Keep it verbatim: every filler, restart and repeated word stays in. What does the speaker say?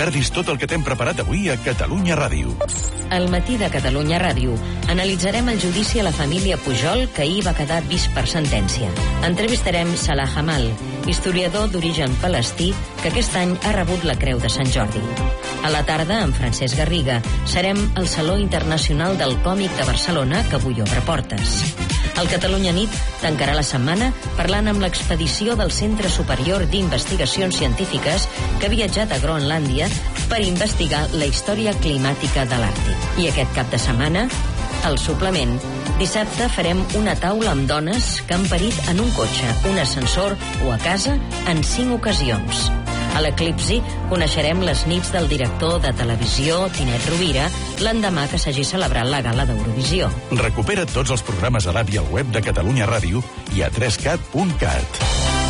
perdis tot el que t'hem preparat avui a Catalunya Ràdio. Al matí de Catalunya Ràdio analitzarem el judici a la família Pujol que ahir va quedar vist per sentència. Entrevistarem Salah Hamal, historiador d'origen palestí que aquest any ha rebut la Creu de Sant Jordi. A la tarda, amb Francesc Garriga, serem al Saló Internacional del Còmic de Barcelona, que avui obre portes. El Catalunya Nit tancarà la setmana parlant amb l'expedició del Centre Superior d'Investigacions Científiques que ha viatjat a Groenlàndia per investigar la història climàtica de l'Àrtic. I aquest cap de setmana, al suplement, dissabte farem una taula amb dones que han parit en un cotxe, un ascensor o a casa en cinc ocasions. A l'Eclipsi coneixerem les nits del director de televisió, Tinet Rovira, l'endemà que s'hagi celebrat la gala d'Eurovisió. Recupera tots els programes a l'app i al web de Catalunya Ràdio i a tres cat punt cat.